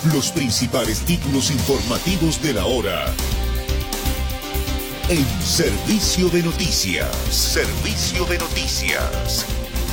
Los principales títulos informativos de la hora. En Servicio de Noticias. Servicio de Noticias.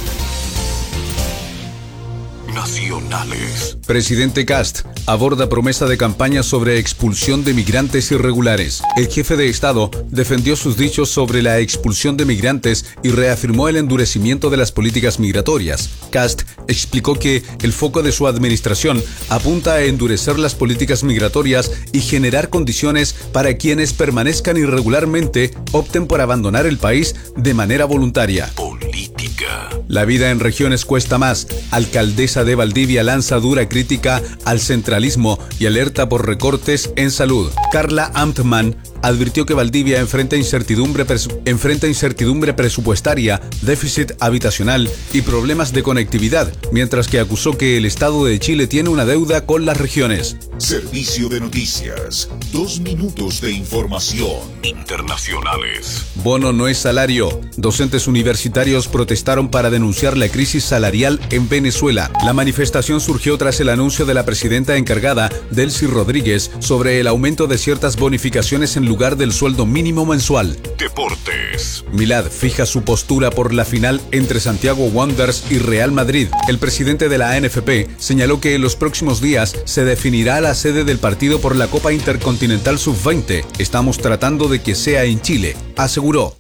Nacionales. Presidente Kast aborda promesa de campaña sobre expulsión de migrantes irregulares. El jefe de Estado defendió sus dichos sobre la expulsión de migrantes y reafirmó el endurecimiento de las políticas migratorias. Kast explicó que el foco de su administración apunta a endurecer las políticas migratorias y generar condiciones para quienes permanezcan irregularmente opten por abandonar el país de manera voluntaria. Política. La vida en regiones cuesta más. Alcaldesa de Valdivia lanza dura crítica al centralismo y alerta por recortes en salud. Carla Amtman advirtió que Valdivia enfrenta incertidumbre presupuestaria, déficit habitacional y problemas de conectividad, mientras que acusó que el Estado de Chile tiene una deuda con las regiones. Servicio de Noticias. 2 minutos de información. Internacionales. Bono no es salario. Docentes universitarios protestaron para denunciar la crisis salarial en Venezuela. La manifestación surgió tras el anuncio de la presidenta encargada, Delcy Rodríguez, sobre el aumento de ciertas bonificaciones en lugar del sueldo mínimo mensual. Deportes. Milad fija su postura por la final entre Santiago Wanderers y Real Madrid. El presidente de la NFP señaló que en los próximos días se definirá la sede del partido por la Copa Intercontinental Sub-20. Estamos tratando de que sea en Chile, aseguró.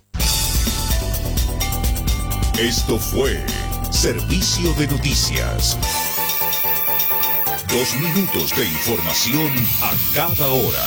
Esto fue Servicio de Noticias. 2 minutos de información a cada hora.